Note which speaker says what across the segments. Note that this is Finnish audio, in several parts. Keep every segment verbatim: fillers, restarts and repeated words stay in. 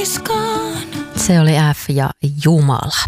Speaker 1: Se oli F ja Jumala.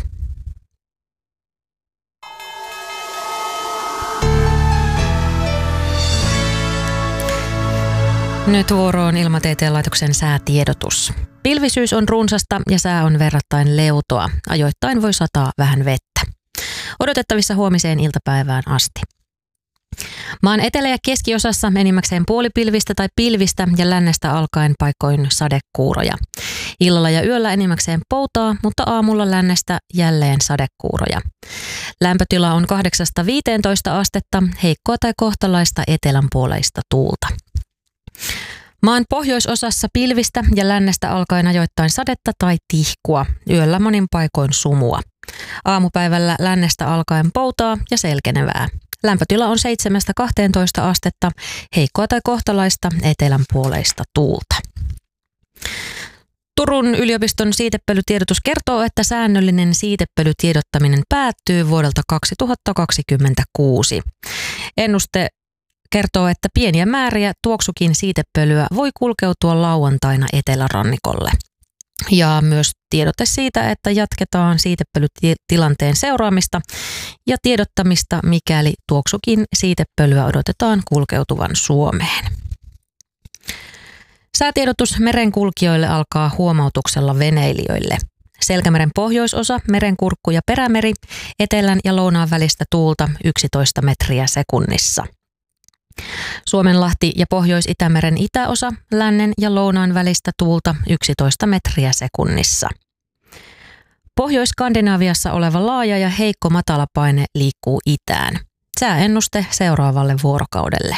Speaker 1: Nyt vuoroon Ilmatieteen laitoksen säätiedotus. Pilvisyys on runsasta ja sää on verrattain leutoa. Ajoittain voi sataa vähän vettä. Odotettavissa huomiseen iltapäivään asti. Maan etelä- ja keskiosassa enimmäkseen puolipilvistä tai pilvistä ja lännestä alkaen paikoin sadekuuroja. Illalla ja yöllä enimmäkseen poutaa, mutta aamulla lännestä jälleen sadekuuroja. Lämpötila on kahdeksasta viiteentoista astetta, heikkoa tai kohtalaista etelänpuoleista tuulta. Maan pohjoisosassa pilvistä ja lännestä alkaen ajoittain sadetta tai tihkua, yöllä monin paikoin sumua. Aamupäivällä lännestä alkaen poutaa ja selkenevää. Lämpötila on seitsemästä kahteentoista astetta, heikkoa tai kohtalaista etelänpuoleista tuulta. Turun yliopiston siitepölytiedotus kertoo, että säännöllinen siitepölytiedottaminen päättyy vuodelta kaksituhattakaksikymmentäkuusi. Ennuste kertoo, että pieniä määriä tuoksukin siitepölyä voi kulkeutua lauantaina etelärannikolle. Ja myös tiedote siitä, että jatketaan siitepölytilanteen seuraamista ja tiedottamista, mikäli tuoksukin siitepölyä odotetaan kulkeutuvan Suomeen. Säätiedotus merenkulkijoille alkaa huomautuksella veneilijöille. Selkämeren pohjoisosa, merenkurkku ja perämeri, etelän ja lounaan välistä tuulta yksitoista metriä sekunnissa. Suomenlahti ja Pohjois-Itämeren itäosa, lännen ja lounaan välistä tuulta yksitoista metriä sekunnissa. Pohjois-Skandinaaviassa oleva laaja ja heikko matalapaine liikkuu itään. Sääennuste seuraavalle vuorokaudelle.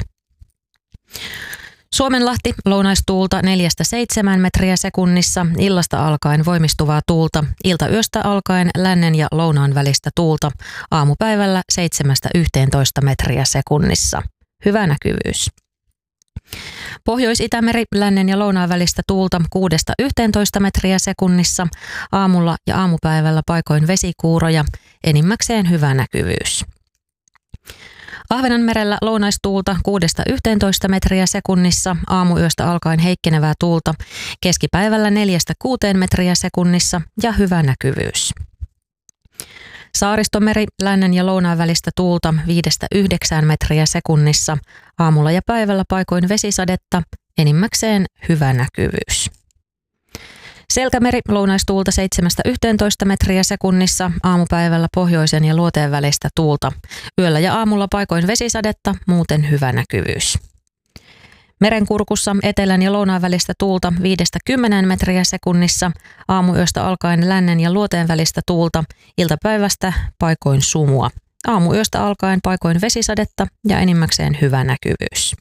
Speaker 1: Suomenlahti, lounaistuulta neljästä seitsemään metriä sekunnissa, illasta alkaen voimistuvaa tuulta, iltayöstä alkaen lännen ja lounaan välistä tuulta, aamupäivällä seitsemästä yhteentoista metriä sekunnissa. Hyvä näkyvyys. Pohjois-Itämeri, lännen ja lounaan välistä tuulta kuudesta yhteentoista metriä sekunnissa, aamulla ja aamupäivällä paikoin vesikuuroja, enimmäkseen hyvä näkyvyys. Ahvenanmerellä lounaistuulta kuudesta yhteentoista metriä sekunnissa, aamuyöstä alkaen heikkenevää tuulta, keskipäivällä neljästä kuuteen metriä sekunnissa ja hyvä näkyvyys. Saaristomeri, lännen ja lounaan välistä tuulta viidestä yhdeksään metriä sekunnissa, aamulla ja päivällä paikoin vesisadetta, enimmäkseen hyvä näkyvyys. Selkämeri, lounaistuulta seitsemästä yhteentoista metriä sekunnissa, aamupäivällä pohjoisen ja luoteen välistä tuulta, yöllä ja aamulla paikoin vesisadetta, muuten hyvä näkyvyys. Merenkurkussa etelän ja lounaan välistä tuulta viidestä kymmeneen metriä sekunnissa, aamuyöstä alkaen lännen ja luoteen välistä tuulta, iltapäivästä paikoin sumua. Aamuyöstä alkaen paikoin vesisadetta ja enimmäkseen hyvä näkyvyys.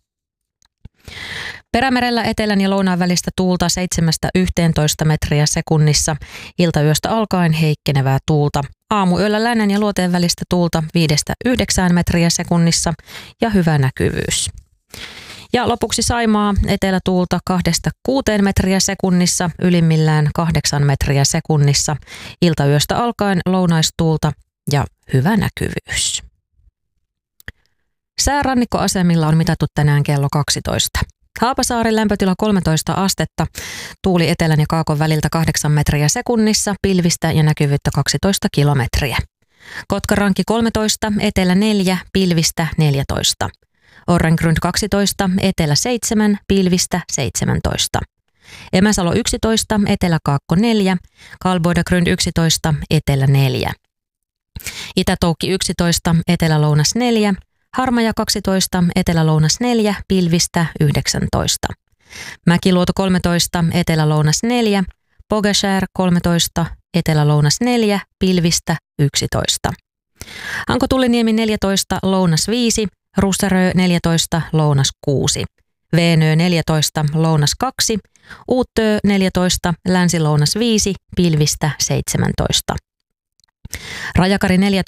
Speaker 1: Perämerellä etelän ja lounaan välistä tuulta seitsemästä yhteentoista metriä sekunnissa, iltayöstä alkaen heikkenevää tuulta. Aamuyöllä lännen ja luoteen välistä tuulta viidestä yhdeksään metriä sekunnissa ja hyvä näkyvyys. Ja lopuksi Saimaa, etelätuulta kahdesta kuuteen metriä sekunnissa, ylimmillään kahdeksan metriä sekunnissa, iltayöstä alkaen lounaistuulta ja hyvä näkyvyys. Säärannikkoasemilla on mitattu tänään kello kaksitoista. Haapasaari lämpötila kolmetoista astetta, tuuli etelän ja kaakon väliltä kahdeksan metriä sekunnissa, pilvistä ja näkyvyyttä kaksitoista kilometriä. Kotkaranki kolmetoista, etelä neljä, pilvistä neljätoista. Orrengrund kaksitoista, etelä seitsemän, pilvistä seitsemäntoista. Emäsalo yksitoista, etelä-kaakko neljä, Kalboidagrund yksitoista, etelä neljä. Itä-Toukki yksitoista, etelä-lounas neljä, Harmaja kaksitoista, etelä-lounas neljä, pilvistä yhdeksäntoista. Mäkiluoto kolmetoista, etelä-lounas neljä, Pogashär kolmetoista, etelä-lounas neljä, pilvistä yksitoista. Hanko-Tulliniemi neljätoista, lounas viisi, Russerö neljätoista, lounas kuusi. Veenö neljätoista, lounas kaksi. Uuttöö neljätoista, länsi-lounas viisi, pilvistä seitsemäntoista. Rajakari neljätoista.